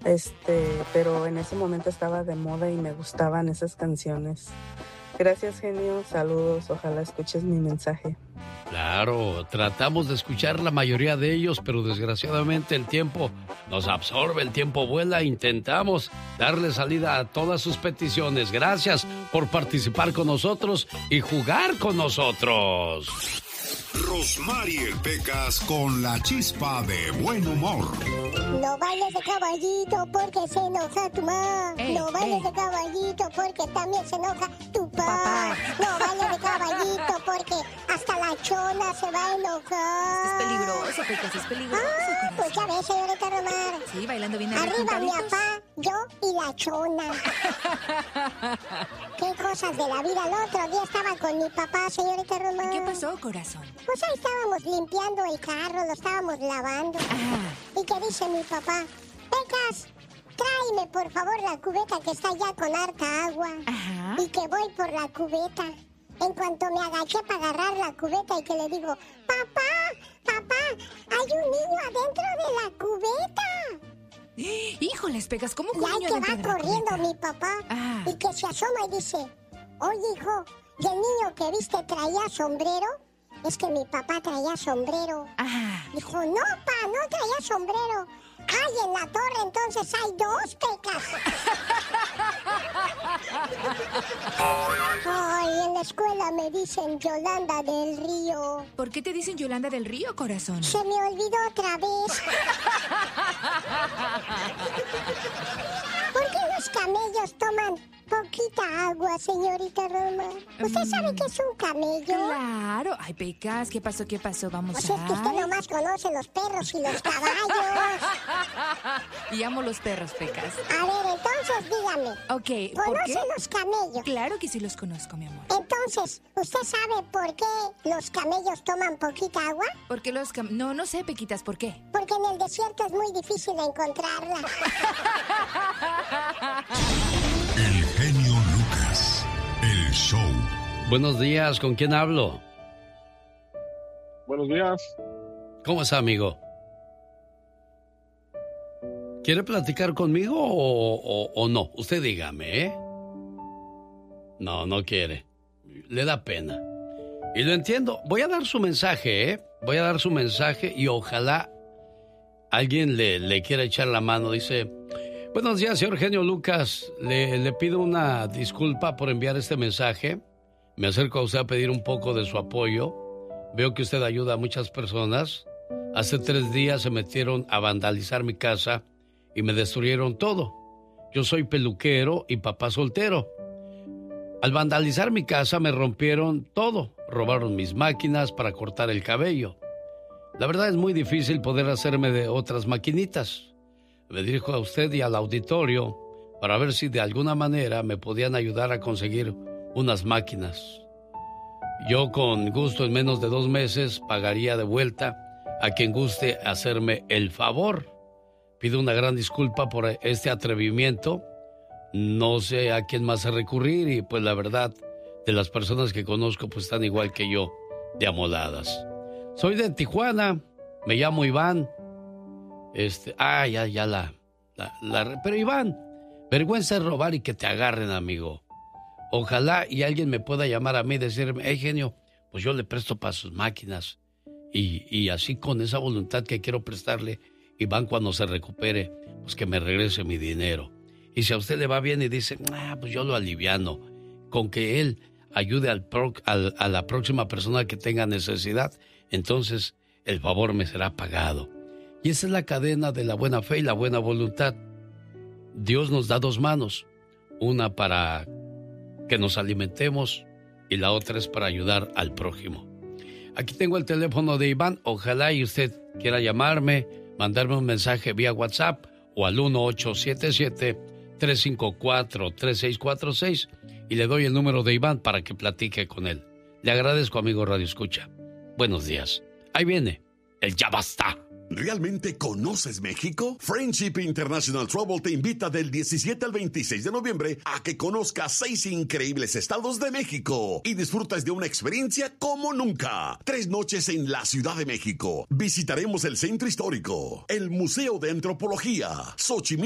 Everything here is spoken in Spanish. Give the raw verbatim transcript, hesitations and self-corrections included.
Este, pero en ese momento estaba de moda y me gustaban esas canciones. Gracias, genio. Saludos. Ojalá escuches mi mensaje. Claro, tratamos de escuchar la mayoría de ellos, pero desgraciadamente el tiempo nos absorbe, el tiempo vuela. Intentamos darle salida a todas sus peticiones. Gracias por participar con nosotros y jugar con nosotros. Rosmarie el Pecas con la chispa de buen humor. No bailes de caballito porque se enoja tu mamá. Ey, no bailes ey. de caballito porque también se enoja tu papá. Papá. No bailes de caballito porque hasta la chona se va a enojar. Es peligroso, Pecas, es peligroso. Ah, pues ya corazón. ves, señorita Romar. Sí, bailando bien Arriba mi juntaditos. papá, yo y la chona. Qué cosas de la vida. El otro día estaba con mi papá, señorita Romar. ¿Qué pasó, corazón? Pues ahí estábamos limpiando el carro, lo estábamos lavando. Ah, Y que dice mi papá, Pecas, tráeme por favor la cubeta que está ya con harta agua. ajá. Y que voy por la cubeta. En cuanto me agaché para agarrar la cubeta y que le digo, papá, papá, hay un niño adentro de la cubeta. Híjoles, Pecas, ¿cómo que Y un ahí niño que dentro va de la corriendo cubeta? mi papá Ah. y que se asoma y dice, oye hijo, ¿y el niño que viste traía sombrero? Es que mi papá traía sombrero. Ah, Dijo, no, pa, no traía sombrero. Ay, en la torre entonces hay dos, Pecas. Ay, en la escuela me dicen Yolanda del Río. ¿por qué te dicen Yolanda del Río, corazón? Se me olvidó otra vez. ¿Por qué los camellos toman poquita agua, señorita Roma? ¿Usted Mm. sabe qué es un camello? Claro. Ay, Pecas, ¿qué pasó, qué pasó? Vamos O sea, es que usted a... nomás conoce los perros y los caballos. Y amo los perros, Pecas. A ver, entonces dígame. Ok, ¿por ¿Conoce qué? los camellos? Claro que sí los conozco, mi amor. Entonces, ¿usted sabe por qué los camellos toman poquita agua? ¿Por qué los cam... No, no sé, Pequitas, ¿por qué? Porque en el desierto es muy difícil encontrarla. El genio Lucas. El show. Buenos días, ¿con quién hablo? Buenos días. ¿Cómo está, amigo? ¿Quiere platicar conmigo o, o- o no? Usted dígame, ¿eh? No, no quiere. Le da pena. Y lo entiendo. Voy a dar su mensaje, ¿eh? Voy a dar su mensaje y ojalá alguien le, le quiera echar la mano. Dice, buenos días, señor genio Lucas. Le, le pido una disculpa por enviar este mensaje. Me acerco a usted a pedir un poco de su apoyo. Veo que usted ayuda a muchas personas. Hace tres días se metieron a vandalizar mi casa y me destruyeron todo. Yo soy peluquero y papá soltero. Al vandalizar mi casa me rompieron todo. Robaron mis máquinas para cortar el cabello. La verdad es muy difícil poder hacerme de otras maquinitas. Me dirijo a usted y al auditorio para ver si de alguna manera me podían ayudar a conseguir unas máquinas. Yo con gusto en menos de dos meses pagaría de vuelta a quien guste hacerme el favor. Pido una gran disculpa por este atrevimiento. No sé a quién más recurrir y pues la verdad de las personas que conozco pues están igual que yo, de amoladas. Soy de Tijuana, me llamo Iván. Este, ah, ya, ya la, la, la... Pero Iván, vergüenza es robar y que te agarren, amigo. Ojalá y alguien me pueda llamar a mí y decirme, hey, genio, pues yo le presto para sus máquinas. Y, y así con esa voluntad que quiero prestarle, Iván cuando se recupere, pues que me regrese mi dinero. Y si a usted le va bien y dice, ah, pues yo lo aliviano, con que él ayude al pro, al, a la próxima persona que tenga necesidad, entonces el favor me será pagado. Y esa es la cadena de la buena fe y la buena voluntad. Dios nos da dos manos, una para que nos alimentemos y la otra es para ayudar al prójimo. Aquí tengo el teléfono de Iván, ojalá y usted quiera llamarme, mandarme un mensaje vía WhatsApp o al uno ocho siete siete, tres cinco cuatro, tres seis cuatro seis y le doy el número de Iván para que platique con él. Le agradezco, amigo Radio Escucha. Buenos días. Ahí viene el Ya Basta. ¿Realmente conoces México? Friendship International Travel te invita del diecisiete al veintiséis de noviembre a que conozcas seis increíbles estados de México y disfrutas de una experiencia como nunca. Tres noches en la Ciudad de México. Visitaremos el Centro Histórico, el Museo de Antropología, Xochimilco,